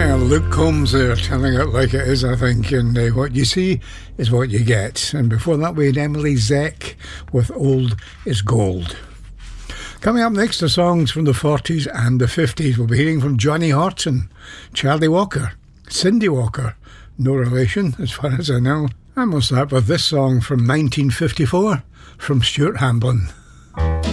Luke Combs there, telling it like it is, I think, and what you see is what you get. And before that we had Emily Zeck with Old is Gold. Coming up next are songs from the 40s and the 50s. We'll be hearing from Johnny Horton, Charlie Walker, Cindy Walker, no relation as far as I know. And we'll start with this song from 1954 from Stuart Hamblin.